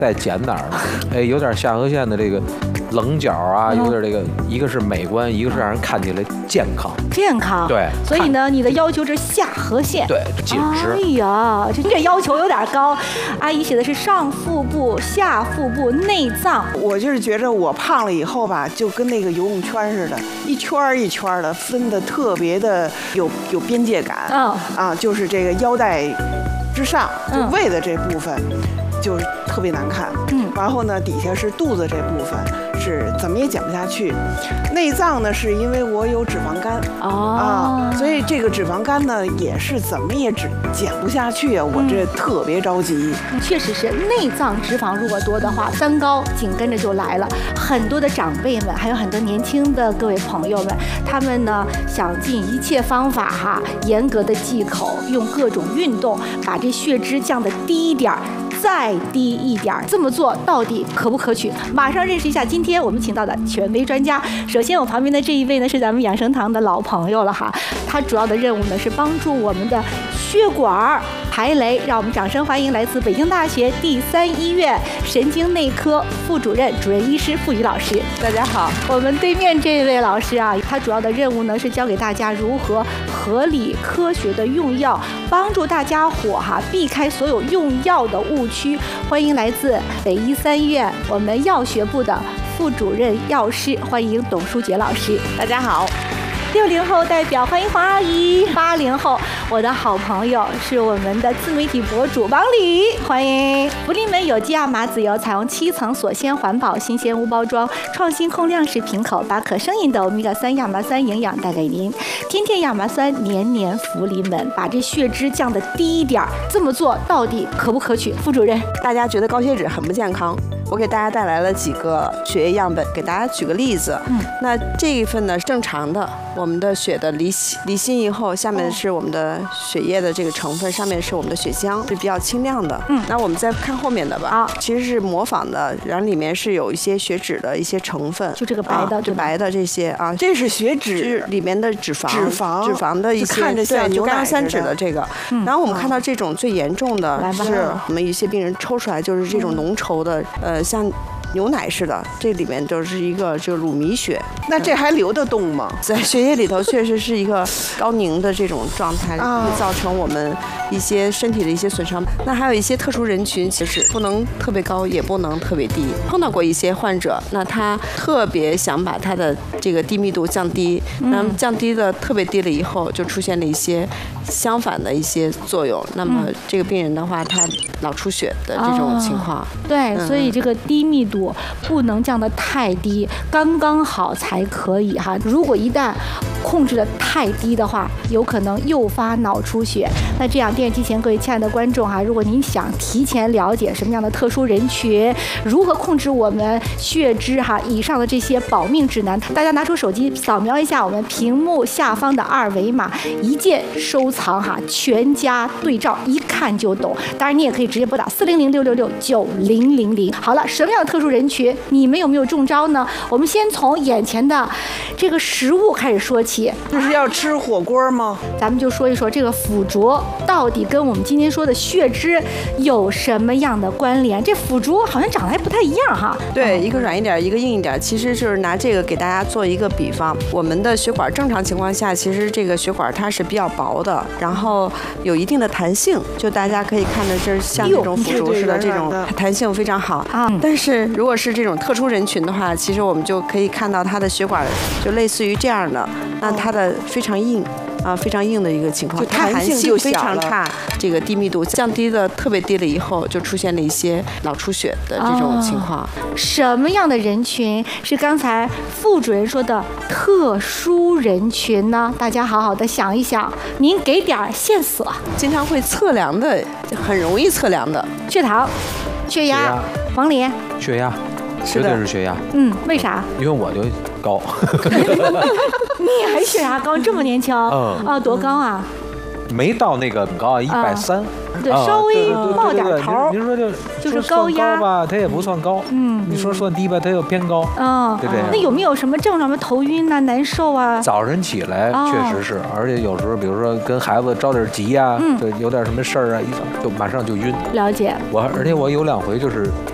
在减哪儿呢？哎，有点下颌线的这个棱角啊，有点这个，一个是美观，一个是让人看起来健康。 健康。 对。 所以呢，你的要求是下颌线。 对，紧实。 哎呀，这要求有点高。阿姨写的是上腹部、下腹部、内脏。 我就是觉着我胖了以后吧，就跟那个游泳圈似的，一圈一圈的，分的特别的有边界感。就是这个腰带之上，就胃的这部分。就是特别难看，然后呢，底下是肚子这部分是怎么也减不下去，内脏呢是因为我有脂肪肝所以这个脂肪肝呢也是怎么也减不下去啊，我这特别着急。 确实是内脏脂肪如果多的话，三高紧跟着就来了。很多的长辈们，还有很多年轻的各位朋友们，他们呢想尽一切方法严格的忌口，用各种运动把这血脂降得低一点。再低一点，这么做到底可不可取？马上认识一下今天我们请到的权威专家。首先，我旁边的这一位呢是咱们养生堂的老朋友了哈，他主要的任务呢是帮助我们的血管排雷。让我们掌声欢迎来自北京大学第3医院神经内科副主任、主任医师傅宇老师。 大家好。 我们对面这位老师啊，他主要的任务呢是教给大家如何合理科学的用药，帮助大家伙避开所有用药的误区。欢迎来自北医3医院我们药学部的副主任药师，欢迎董淑杰老师。 大家好。 60后代表欢迎黄阿姨。80后我的好朋友是我们的自媒体博主王李，欢迎。福临门有机亚麻籽油采用7层锁鲜环保新鲜无包装创新控量式瓶口，把可生饮的欧米伽3亚麻酸营养带给您。天天亚麻酸，年年福临门，把这血脂降得低一点，这么做到底可不可取？副主任， 大家觉得高血脂很不健康，我给大家带来了几个血液样本，给大家举个例子。那这一份呢正常的，我们的血的离心以后，下面是我们的血液的这个成分，上面是我们的血浆，是比较清亮的。那我们再看后面的吧。其实是模仿的，然后里面是有一些血脂的一些成分， 就这个白的， 就白的这些这是血脂里面的脂肪的一些， 看着像就甘油三酯的这个。然后我们看到这种最严重的是我们一些病人抽出来就是这种浓稠的，像牛奶似的，这里面就是一个乳糜血。 那这还流得动吗？ 在血液里头确实是一个高凝的这种状态，会造成我们一些身体的一些损伤。那还有一些特殊人群，其实不能特别高，也不能特别低。碰到过一些患者，那他特别想把他的这个低密度降低，那么降低的特别低了以后，就出现了一些相反的一些作用。那么这个病人的话，他脑出血的这种情况。 对，所以这个低密度不能降得太低，刚刚好才可以哈。如果一旦控制的太低的话，有可能诱发脑出血。那这样电视机前各位亲爱的观众如果您想提前了解什么样的特殊人群，如何控制我们血脂以上的这些保命指南，大家拿出手机扫描一下我们屏幕下方的2维码，一键收藏全家对照，一看就懂。当然你也可以直接拨打400-666-9000。好了，什么样的特殊人群你们有没有中招呢？我们先从眼前的这个食物开始说起。 这是要吃火锅吗？ 咱们就说一说这个腐竹到底跟我们今天说的血脂有什么样的关联。这腐竹好像长得还不太一样对，一个软一点，一个硬一点。其实就是拿这个给大家做一个比方，我们的血管正常情况下，其实这个血管它是比较薄的，然后有一定的弹性，就大家可以看着这像这种腐竹似的，这种弹性非常好。但是如果是这种特殊人群的话，其实我们就可以看到它的血管就类似于这样的，那它的非常硬非常硬的一个情况，弹性就非常差，这个低密度降低的特别低了以后，就出现了一些脑出血的这种情况。 什么样的人群是刚才副主任说的特殊人群呢？大家好好的想一想，您给点线索。 经常会测量的，很容易测量的， 血糖、血压、黄连、 血压。绝对是血压。 为啥？ 因为我就高。 你还血压高，这么年轻？多高啊？ 没到那个很高，130。 对，稍微冒点头。 您说就是高压吧，它也不算高。你说算低吧，它又偏高。对不对？ 那有没有什么症状？头晕难受啊？ 早晨起来确实是，而且有时候比如说跟孩子着点急呀，就有点什么事儿啊，一早就马上就晕。 了解。 而且我有2回就是